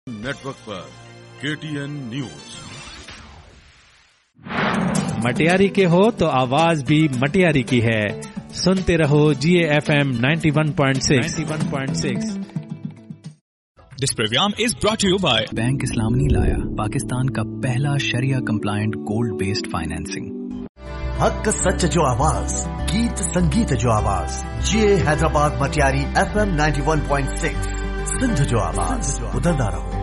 Network पर KTN news. Matiari के हो तो आवाज भी मटियारी की है। सुनते रहो GAFM 91.6। This program is brought to you by bank इस्लाम ने लाया पाकिस्तान का पहला शरिया कंप्लायंट गोल्ड बेस्ड फाइनेंसिंग। हक सच जो आवाज, गीत संगीत जो आवाज, GA हैदराबाद मटियारी FM 91.6 सिंध जो आवाज, उधरदा रहो।